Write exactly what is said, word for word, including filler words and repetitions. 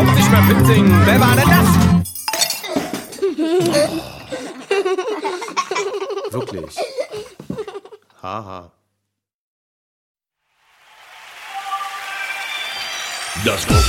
überhaupt nicht mehr mitsingen. Wer war denn das? Wirklich. Haha. Das